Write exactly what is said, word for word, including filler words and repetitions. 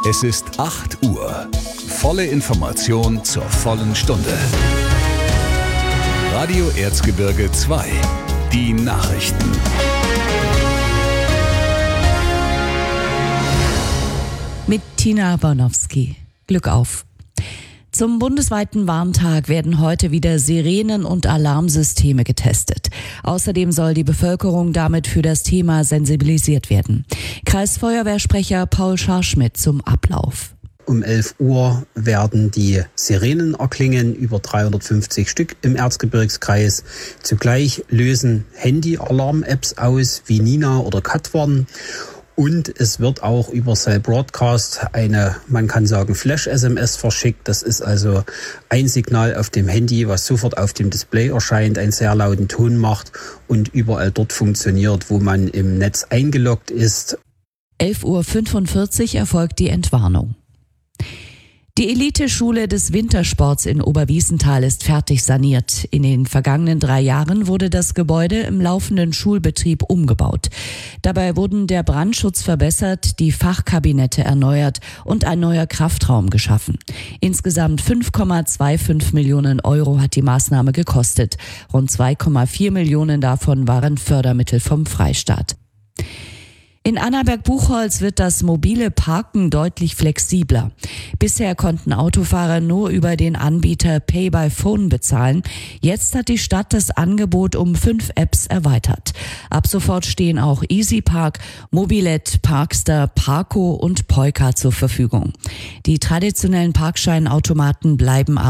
Es ist acht Uhr. Volle Information zur vollen Stunde. Radio Erzgebirge zwei. Die Nachrichten. Mit Tina Bornowski. Glück auf. Zum bundesweiten Warntag werden heute wieder Sirenen und Alarmsysteme getestet. Außerdem soll die Bevölkerung damit für das Thema sensibilisiert werden. Kreisfeuerwehrsprecher Paul Scharschmidt zum Ablauf. Um elf Uhr werden die Sirenen erklingen, über dreihundertfünfzig Stück im Erzgebirgskreis. Zugleich lösen Handy-Alarm-Apps aus wie Nina oder Katwarn. Und es wird auch über Cell Broadcast eine, man kann sagen, Flash-S M S verschickt. Das ist also ein Signal auf dem Handy, was sofort auf dem Display erscheint, einen sehr lauten Ton macht und überall dort funktioniert, wo man im Netz eingeloggt ist. elf Uhr fünfundvierzig erfolgt die Entwarnung. Die Eliteschule des Wintersports in Oberwiesenthal ist fertig saniert. In den vergangenen drei Jahren wurde das Gebäude im laufenden Schulbetrieb umgebaut. Dabei wurden der Brandschutz verbessert, die Fachkabinette erneuert und ein neuer Kraftraum geschaffen. Insgesamt fünf Komma fünfundzwanzig Millionen Euro hat die Maßnahme gekostet. Rund zwei Komma vier Millionen davon waren Fördermittel vom Freistaat. In Annaberg-Buchholz wird das mobile Parken deutlich flexibler. Bisher konnten Autofahrer nur über den Anbieter Pay by Phone bezahlen. Jetzt hat die Stadt das Angebot um fünf Apps erweitert. Ab sofort stehen auch EasyPark, Mobilet, Parkster, Parco und Polka zur Verfügung. Die traditionellen Parkscheinautomaten bleiben